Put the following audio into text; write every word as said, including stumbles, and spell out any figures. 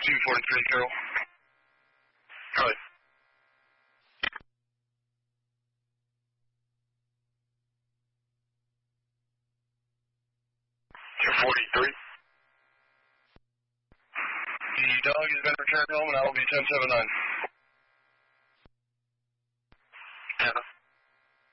two forty-three, Carol. Right. two forty-three. The dog has been returned home, and I will be ten seven nine.